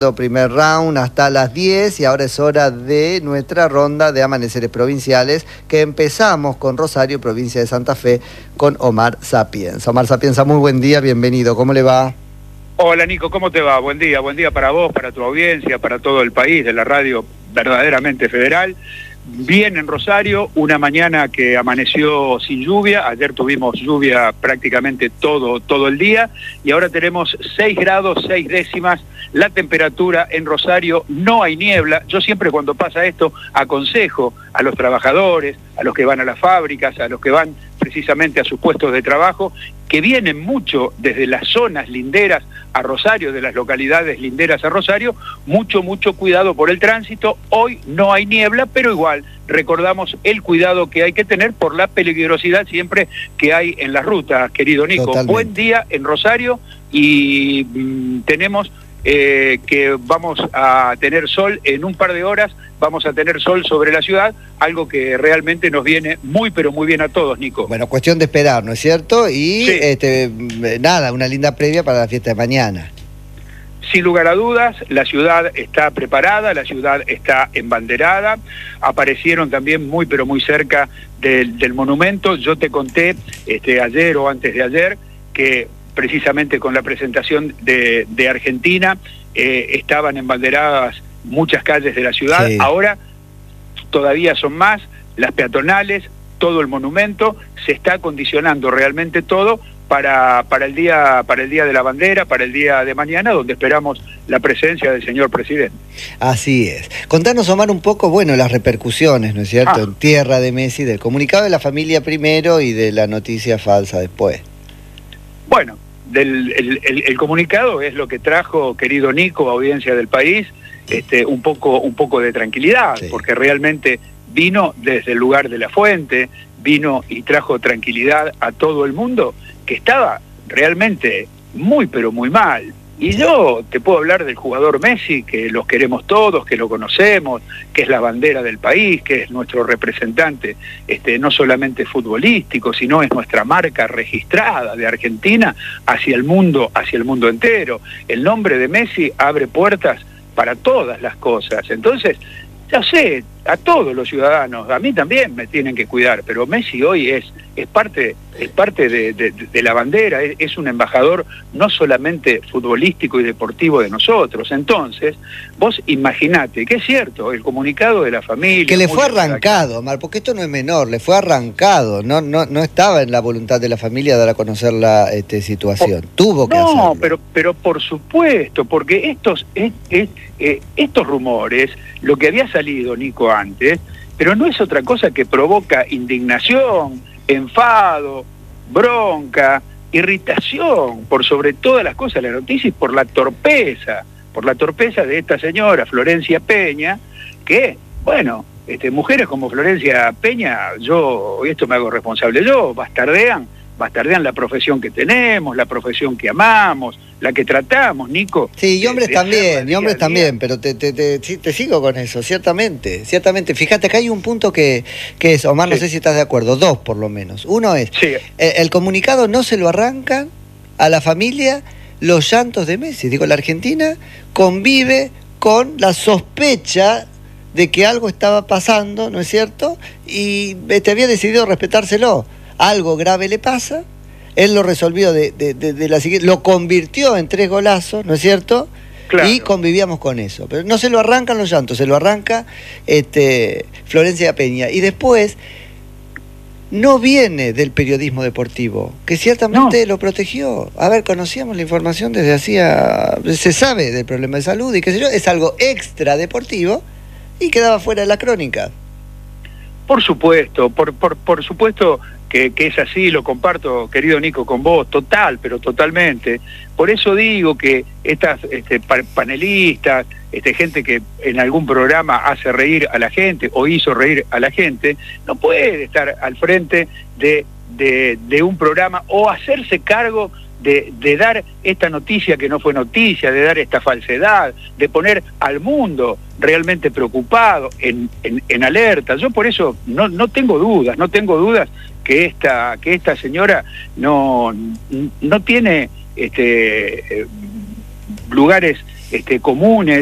Primer round hasta las 10 y ahora es hora de nuestra ronda de amaneceres provinciales que empezamos con Rosario, provincia de Santa Fe, con Omar Sapienza. Omar Sapienza, muy buen día, bienvenido, ¿cómo le va? Hola Nico, ¿cómo te va? Buen día para vos, para tu audiencia, para todo el país de la radio verdaderamente federal. Bien en Rosario, una mañana que amaneció sin lluvia, ayer tuvimos lluvia prácticamente todo el día y ahora tenemos 6 grados 6 décimas la temperatura en Rosario, no hay niebla. Yo siempre cuando pasa esto aconsejo a los trabajadores, a los que van a las fábricas, a los que van precisamente a sus puestos de trabajo, que vienen mucho desde las zonas linderas a Rosario, de las localidades linderas a Rosario, mucho cuidado por el tránsito. Hoy no hay niebla, pero igual recordamos el cuidado que hay que tener por la peligrosidad siempre que hay en las rutas, querido Nico. Totalmente. Buen día en Rosario y tenemos que vamos a tener sol en un par de horas, vamos a tener sol sobre la ciudad, algo que realmente nos viene pero muy bien a todos, Nico. Bueno, cuestión de esperar, ¿no es cierto? Y sí. Nada, una linda previa para la fiesta de mañana. Sin lugar a dudas, la ciudad está preparada, la ciudad está embanderada, aparecieron también muy cerca del monumento. Yo te conté ayer o antes de ayer que precisamente con la presentación de Argentina estaban embanderadas muchas calles de la ciudad. Sí. Ahora todavía son más, las peatonales, todo el monumento, se está acondicionando realmente todo para el día de la bandera, para el día de mañana, donde esperamos la presencia del señor presidente. Así es. Contanos, Omar, un poco, bueno, las repercusiones, ¿no es cierto?, en tierra de Messi, del comunicado de la familia primero y de la noticia falsa después. Bueno, el comunicado es lo que trajo, querido Nico, audiencia del país, un poco de tranquilidad, sí. Porque realmente vino desde el lugar de la fuente, vino y trajo tranquilidad a todo el mundo, que estaba realmente muy mal. Y yo te puedo hablar del jugador Messi, que los queremos todos, que lo conocemos, que es la bandera del país, que es nuestro representante, no solamente futbolístico, sino es nuestra marca registrada de Argentina hacia el mundo entero. El nombre de Messi abre puertas para todas las cosas. Entonces, ya sé, a todos los ciudadanos, a mí también me tienen que cuidar, pero Messi hoy es parte de la bandera, es un embajador no solamente futbolístico y deportivo de nosotros. Entonces, vos imaginate, que es cierto, el comunicado de la familia... Que le fue arrancado, Omar, porque esto no es menor, le fue arrancado, no estaba en la voluntad de la familia dar a conocer la situación, tuvo que hacerlo. No, pero por supuesto, porque estos rumores, lo que había salido, Nico, antes, pero no es otra cosa que provoca indignación, enfado, bronca, irritación, por sobre todas las cosas, la noticia, y por la torpeza de esta señora, Florencia Peña, que, bueno, mujeres como Florencia Peña, esto me hago responsable yo, bastardean la profesión que tenemos, la profesión que amamos, la que tratamos, Nico. Sí, y hombres también, pero te sigo con eso, ciertamente. Fíjate, acá hay un punto que es, Omar, no sé si estás de acuerdo, 2 por lo menos. Uno es, el comunicado no se lo arrancan a la familia los llantos de Messi. Digo, la Argentina convive con la sospecha de que algo estaba pasando, ¿no es cierto? Y había decidido respetárselo. Algo grave le pasa, él lo resolvió de la siguiente, lo convirtió en 3 golazos, ¿no es cierto? Claro. Y convivíamos con eso. Pero no se lo arrancan los llantos, se lo arranca Florencia Peña. Y después, no viene del periodismo deportivo, que ciertamente lo protegió. A ver, conocíamos la información desde hacía... Se sabe del problema de salud y qué sé yo, es algo extra deportivo y quedaba fuera de la crónica. Por supuesto, por supuesto... Que es así, lo comparto, querido Nico, con vos, pero totalmente. Por eso digo que estas panelistas, gente que en algún programa hace reír a la gente o hizo reír a la gente, no puede estar al frente de un programa o hacerse cargo de dar esta noticia que no fue noticia, de dar esta falsedad, de poner al mundo realmente preocupado, en alerta. Yo por eso no tengo dudas que esta señora no tiene lugares comunes